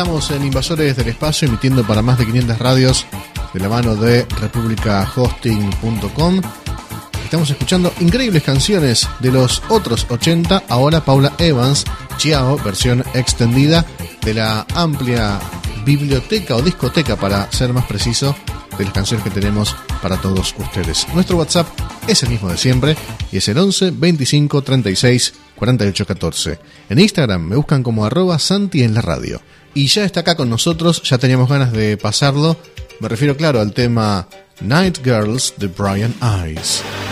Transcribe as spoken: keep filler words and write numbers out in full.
estamos en Invasores del Espacio, emitiendo para más de quinientas radios de la mano de república hosting punto com. Estamos escuchando increíbles canciones de los otros ochenta. Ahora Paula Evans, Chiao, versión extendida de la amplia biblioteca o discoteca, para ser más preciso, de las canciones que tenemos para todos ustedes. Nuestro WhatsApp es el mismo de siempre y es el once veinticinco treinta y seis cuarenta y ocho catorce. En Instagram me buscan como arroba Santi en la radio. Y ya está acá con nosotros, ya teníamos ganas de pasarlo. Me refiero, claro, al tema Night Girls de Brian Ice.